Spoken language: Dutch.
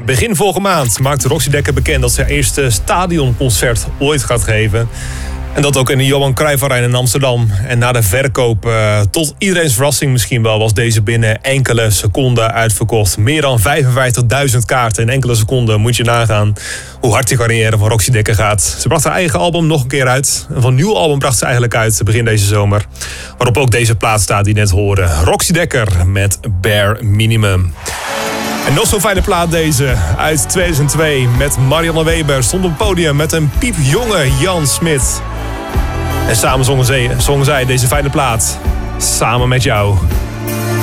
Begin volgende maand maakt Roxy Dekker bekend dat ze haar eerste stadionconcert ooit gaat geven. En dat ook in de Johan Cruijff Arena in Amsterdam. En na de verkoop, tot iedereen's verrassing misschien wel, was deze binnen enkele seconden uitverkocht. Meer dan 55.000 kaarten in enkele seconden. Moet je nagaan hoe hard die carrière van Roxy Dekker gaat. Ze bracht haar eigen album nog een keer uit. Een nieuw album bracht ze eigenlijk uit begin deze zomer. Waarop ook deze plaat staat die net horen. Roxy Dekker met Bare Minimum. En nog zo'n fijne plaat deze, uit 2002, met Marianne Weber. Stond op het podium met een piepjonge Jan Smit. En samen zongen zij deze fijne plaat. Samen met jou.